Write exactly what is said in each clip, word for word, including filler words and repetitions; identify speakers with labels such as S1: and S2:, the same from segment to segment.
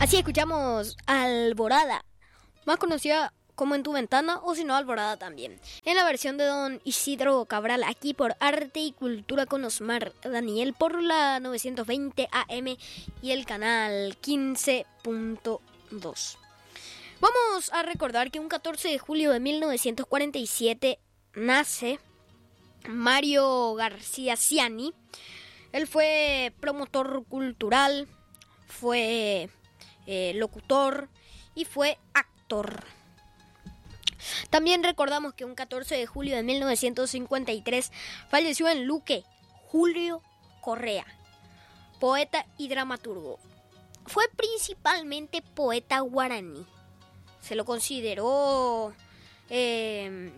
S1: Así escuchamos Alborada, más conocida como En tu ventana o si no Alborada también, en la versión de don Isidro Cabral, aquí por Arte y Cultura con Osmar Daniel por la novecientos veinte A M y el canal quince punto dos. Vamos a recordar que un catorce de julio de mil novecientos cuarenta y siete nace Mario García Ciani. Él fue promotor cultural, fue eh, locutor y fue actor. También recordamos que un catorce de julio de mil novecientos cincuenta y tres falleció en Luque Julio Correa, poeta y dramaturgo. Fue principalmente poeta guaraní. Se lo consideró eh,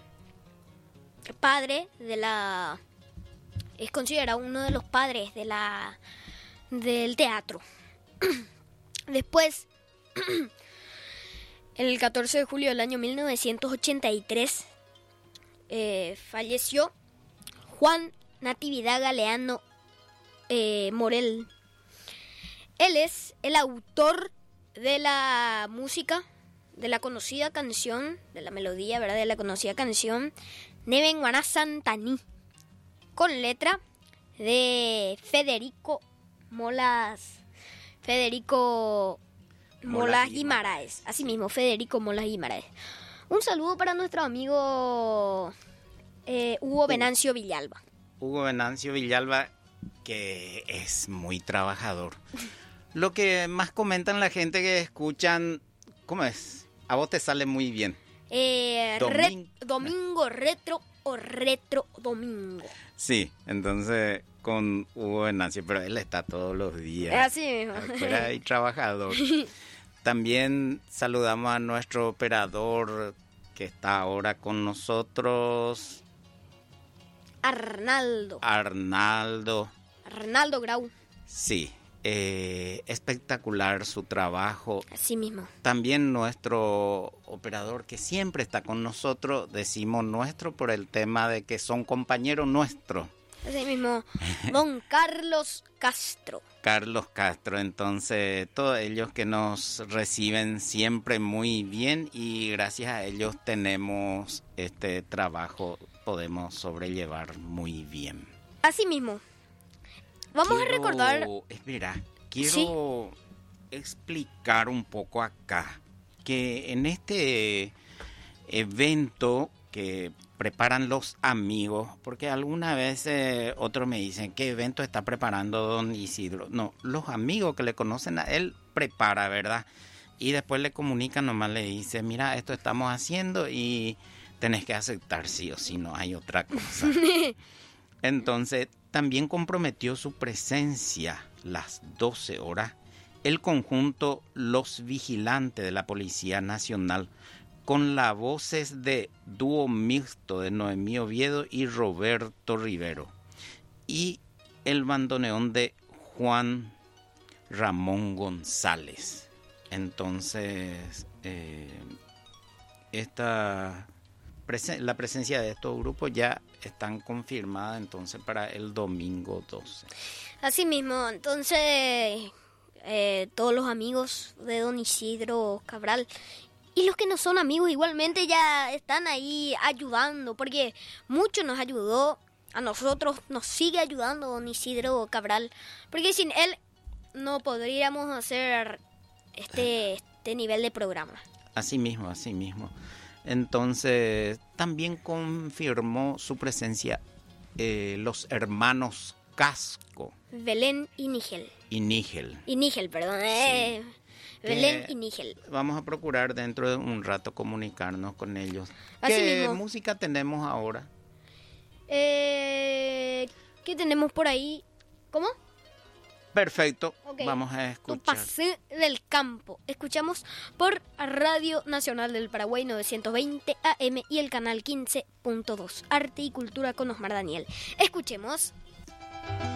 S1: padre de la... Es considerado uno de los padres de la del teatro. Después, el catorce de julio del año mil novecientos ochenta y tres, eh, falleció Juan Natividad Galeano eh, Morel. Él es el autor de la música, de la conocida canción, de la melodía, ¿verdad? De la conocida canción Nevenguaná Santaní, con letra de Federico Molas, Federico Molas Guimaraes, así mismo, Federico Molas Guimaraes. Un saludo para nuestro amigo eh, Hugo Venancio Villalba.
S2: Hugo Venancio Villalba, que es muy trabajador. Lo que más comentan la gente que escuchan, ¿cómo es? A vos te sale muy bien.
S1: Eh, Domin- re- domingo retro o retro domingo.
S2: Sí, entonces con Hugo Venancio, pero él está todos los días.
S1: Así mismo.
S2: Afuera y trabajador. También saludamos a nuestro operador que está ahora con nosotros.
S1: Arnaldo.
S2: Arnaldo.
S1: Arnaldo Grau.
S2: Sí, eh, espectacular su trabajo.
S1: Así mismo.
S2: También nuestro operador que siempre está con nosotros, decimos nuestro por el tema de que son compañeros nuestros.
S1: Así mismo, don Carlos Castro.
S2: Carlos Castro, entonces todos ellos que nos reciben siempre muy bien y gracias a ellos tenemos este trabajo, podemos sobrellevar muy bien.
S1: Así mismo. Vamos
S2: quiero,
S1: a recordar...
S2: Espera, quiero ¿Sí? explicar un poco acá que en este evento que preparan los amigos, porque alguna vez eh, otros me dicen, ¿qué evento está preparando don Isidro? No, los amigos que le conocen a él prepara, ¿verdad? Y después le comunican, nomás le dice, mira, esto estamos haciendo y tenés que aceptar sí o sí, no hay otra cosa. Entonces, también comprometió su presencia las doce horas el conjunto Los Vigilantes de la Policía Nacional, con las voces de dúo mixto de Noemí Oviedo y Roberto Rivero, y el bandoneón de Juan Ramón González. Entonces, eh, esta presen- la presencia de estos grupos ya están confirmadas entonces para el domingo doce.
S1: Así mismo, entonces eh, todos los amigos de don Isidro Cabral y los que no son amigos igualmente ya están ahí ayudando, porque mucho nos ayudó, a nosotros nos sigue ayudando don Isidro Cabral, porque sin él no podríamos hacer este, este nivel de programa.
S2: Así mismo, así mismo. Entonces, también confirmó su presencia eh, los hermanos Casco.
S1: Belén y Nígel.
S2: Y Nígel.
S1: Y Nígel, perdón. Eh,
S2: Sí.
S1: Belén
S2: Que
S1: y Nígel.
S2: Vamos a procurar dentro de un rato comunicarnos con ellos.
S1: Así
S2: ¿Qué
S1: mismo.
S2: música tenemos ahora?
S1: Eh, ¿Qué tenemos por ahí? ¿Cómo?
S2: Perfecto,
S1: Okay.
S2: Vamos a
S1: Tu
S2: escuchar.
S1: pasé del campo. Escuchamos por Radio Nacional del Paraguay novecientos veinte A M y el canal quince punto dos. Arte y Cultura con Osmar Daniel. Escuchemos